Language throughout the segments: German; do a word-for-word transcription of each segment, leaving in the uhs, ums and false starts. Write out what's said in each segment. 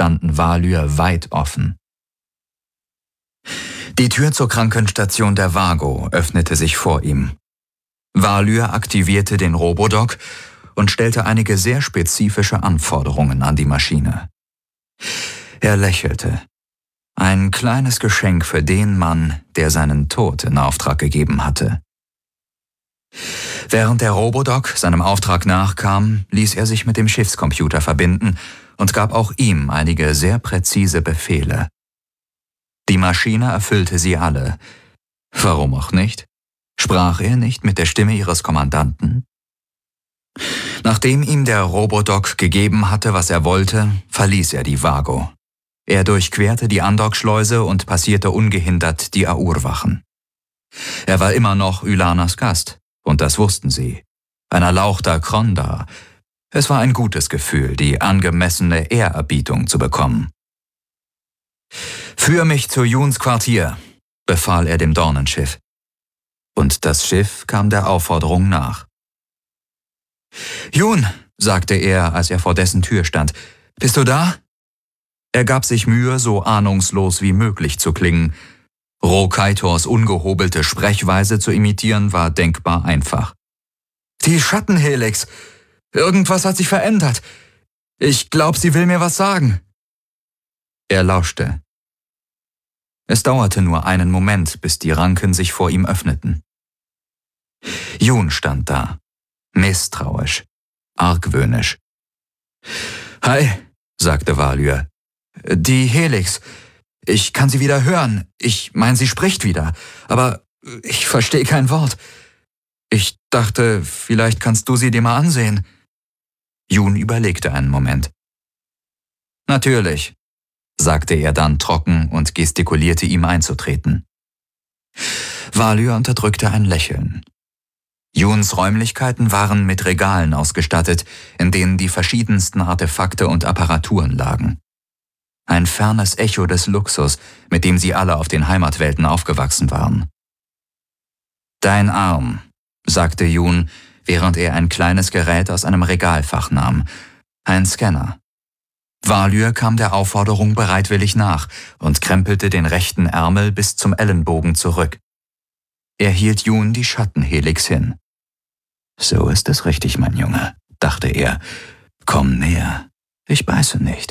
standen Valyr weit offen. Die Tür zur Krankenstation der Vago öffnete sich vor ihm. Valyr aktivierte den Robodoc und stellte einige sehr spezifische Anforderungen an die Maschine. Er lächelte. Ein kleines Geschenk für den Mann, der seinen Tod in Auftrag gegeben hatte. Während der Robodoc seinem Auftrag nachkam, ließ er sich mit dem Schiffscomputer verbinden und gab auch ihm einige sehr präzise Befehle. Die Maschine erfüllte sie alle. Warum auch nicht? Sprach er nicht mit der Stimme ihres Kommandanten? Nachdem ihm der Robodoc gegeben hatte, was er wollte, verließ er die Vago. Er durchquerte die Andockschleuse und passierte ungehindert die Aur-Wachen. Er war immer noch Ylanas Gast, und das wussten sie. Ein erlauchter Kronda. Es war ein gutes Gefühl, die angemessene Ehrerbietung zu bekommen. »Führ mich zu Yuns Quartier«, befahl er dem Dornenschiff. Und das Schiff kam der Aufforderung nach. »Yun«, sagte er, als er vor dessen Tür stand, »bist du da?« Er gab sich Mühe, so ahnungslos wie möglich zu klingen. Rokaitors ungehobelte Sprechweise zu imitieren, war denkbar einfach. »Die Schattenhelix. Irgendwas hat sich verändert. Ich glaub, sie will mir was sagen.« Er lauschte. Es dauerte nur einen Moment, bis die Ranken sich vor ihm öffneten. Yun stand da, misstrauisch, argwöhnisch. »Hi«, sagte Valyr. »Die Helix. Ich kann sie wieder hören. Ich meine, sie spricht wieder. Aber ich verstehe kein Wort. Ich dachte, vielleicht kannst du sie dir mal ansehen.« Yun überlegte einen Moment. »Natürlich«, sagte er dann trocken und gestikulierte ihm einzutreten. Valyr unterdrückte ein Lächeln. Yuns Räumlichkeiten waren mit Regalen ausgestattet, in denen die verschiedensten Artefakte und Apparaturen lagen. Ein fernes Echo des Luxus, mit dem sie alle auf den Heimatwelten aufgewachsen waren. »Dein Arm«, sagte Yun, während er ein kleines Gerät aus einem Regalfach nahm. Ein Scanner. Valyr kam der Aufforderung bereitwillig nach und krempelte den rechten Ärmel bis zum Ellenbogen zurück. Er hielt Yun die Schattenhelix hin. »So ist es richtig, mein Junge«, dachte er. »Komm näher, ich beiße nicht.«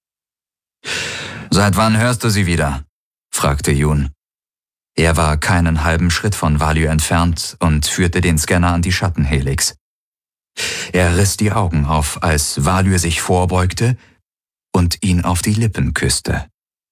»Seit wann hörst du sie wieder?«, fragte Yun. Er war keinen halben Schritt von Valyr entfernt und führte den Scanner an die Schattenhelix. Er riss die Augen auf, als Valyr sich vorbeugte und ihn auf die Lippen küsste.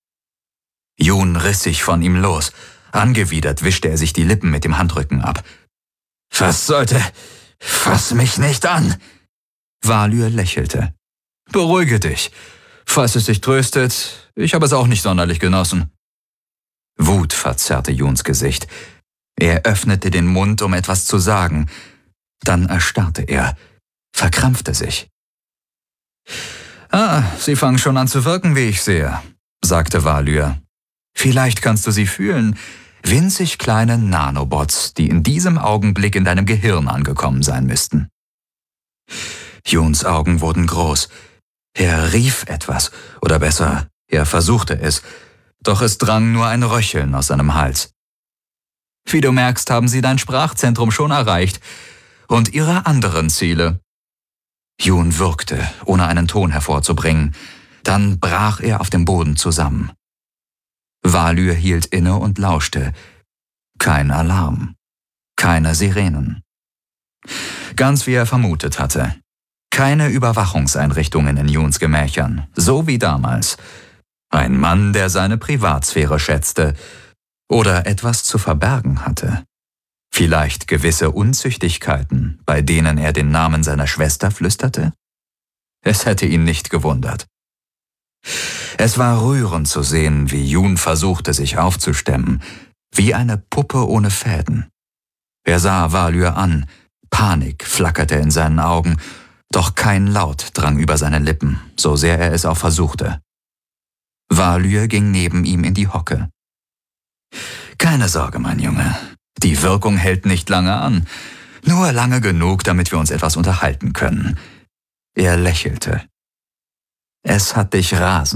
Yun riss sich von ihm los. Angewidert wischte er sich die Lippen mit dem Handrücken ab. »Was sollte? Fass mich nicht an!« Valyr lächelte. »Beruhige dich. Falls es dich tröstet, ich habe es auch nicht sonderlich genossen.« Wut verzerrte Yuns Gesicht. Er öffnete den Mund, um etwas zu sagen. Dann erstarrte er, verkrampfte sich. »Ah, sie fangen schon an zu wirken, wie ich sehe«, sagte Valyr. »Vielleicht kannst du sie fühlen. Winzig kleine Nanobots, die in diesem Augenblick in deinem Gehirn angekommen sein müssten.« Yuns Augen wurden groß. Er rief etwas, oder besser, er versuchte es, doch es drang nur ein Röcheln aus seinem Hals. »Wie du merkst, haben sie dein Sprachzentrum schon erreicht. Und ihre anderen Ziele.« Yun würgte, ohne einen Ton hervorzubringen. Dann brach er auf dem Boden zusammen. Valyr hielt inne und lauschte. Kein Alarm. Keine Sirenen. Ganz wie er vermutet hatte. Keine Überwachungseinrichtungen in Yuns Gemächern, so wie damals. Ein Mann, der seine Privatsphäre schätzte oder etwas zu verbergen hatte. Vielleicht gewisse Unzüchtigkeiten, bei denen er den Namen seiner Schwester flüsterte? Es hätte ihn nicht gewundert. Es war rührend zu sehen, wie Yun versuchte, sich aufzustemmen, wie eine Puppe ohne Fäden. Er sah Valyr an, Panik flackerte in seinen Augen, doch kein Laut drang über seine Lippen, so sehr er es auch versuchte. Valyr ging neben ihm in die Hocke. »Keine Sorge, mein Junge, die Wirkung hält nicht lange an, nur lange genug, damit wir uns etwas unterhalten können.« Er lächelte. »Es hat dich rasend